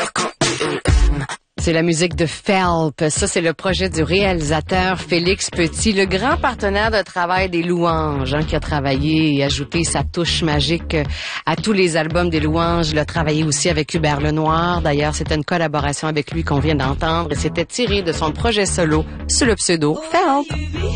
C'est la musique de Phelps. Ça, c'est le projet du réalisateur Félix Petit, le grand partenaire de travail des Louanges, qui a travaillé et ajouté sa touche magique à tous les albums des Louanges. Il a travaillé aussi avec Hubert Lenoir. D'ailleurs, c'était une collaboration avec lui qu'on vient d'entendre et c'était tiré de son projet solo sous le pseudo Phelps.